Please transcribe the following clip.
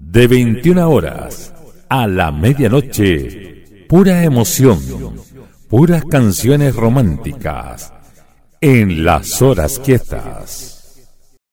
De 21 horas a la medianoche, pura emoción, puras canciones románticas en las horas quietas.